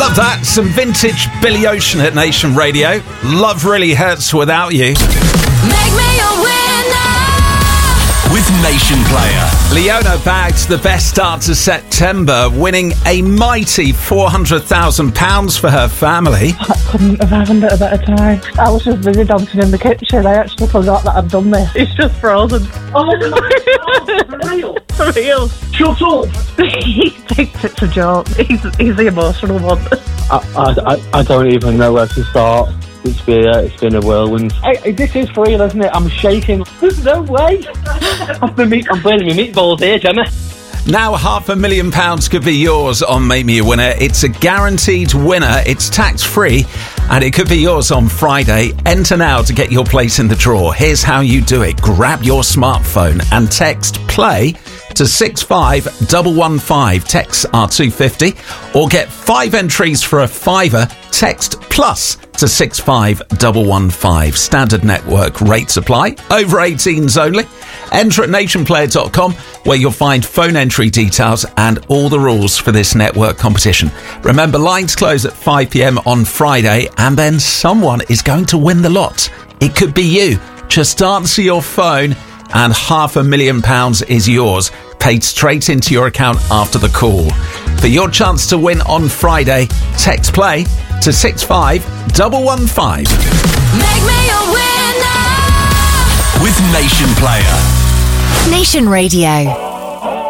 Love that. Some vintage Billy Ocean at Nation Radio. Love really hurts without you. Make me a winner with Nation Player. Leona bagged the best start to September, winning a mighty £400,000 for her family. I couldn't have happened at a better time. I was just busy dancing in the kitchen. I actually forgot that I'd done this. It's just frozen. Oh, for real? For real. Shut up. He thinks it's a joke. He's the emotional one. I don't even know where to start. It's been a whirlwind. Hey, this is for real, isn't it? I'm shaking. There's no way. I'm burning my meatballs here, Gemma. Now £500,000 could be yours on Make Me a Winner. It's a guaranteed winner. It's tax-free, and it could be yours on Friday. Enter now to get your place in the draw. Here's how you do it. Grab your smartphone and text PLAY to 65115. Texts are $2.50, or get 5 entries for a £5. Text PLUS to 65115. Standard network rates apply. Over 18s only. Enter at nationplayer.com, where you'll find phone entry details and all the rules for this network competition. Remember, lines close at 5 p.m. on Friday, and then someone is going to win the lot. It could be you. Just answer your phone and £500,000 is yours, paid straight into your account after the call. For your chance to win on Friday, text PLAY to 65115. Make me a winner with Nation Player. Nation Radio.